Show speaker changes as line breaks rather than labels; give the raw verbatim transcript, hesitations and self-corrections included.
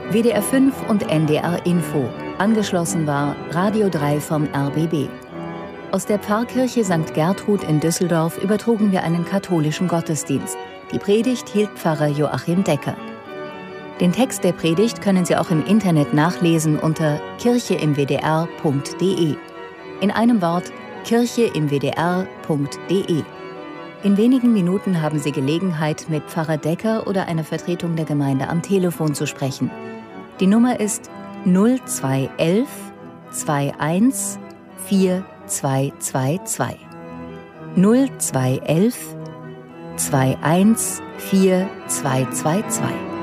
W D R fünf und N D R Info. Angeschlossen war Radio drei vom R B B. Aus der Pfarrkirche Sankt Gertrud in Düsseldorf übertrugen wir einen katholischen Gottesdienst. Die Predigt hielt Pfarrer Joachim Decker. Den Text der Predigt können Sie auch im Internet nachlesen unter kirche im w d r punkt d e. In einem Wort kirche im w d r punkt d e. In wenigen Minuten haben Sie Gelegenheit, mit Pfarrer Decker oder einer Vertretung der Gemeinde am Telefon zu sprechen. Die Nummer ist null zwei eins eins zwei eins vier zwei zwei zwei. null zwei eins eins zwei eins vier zwei zwei zwei.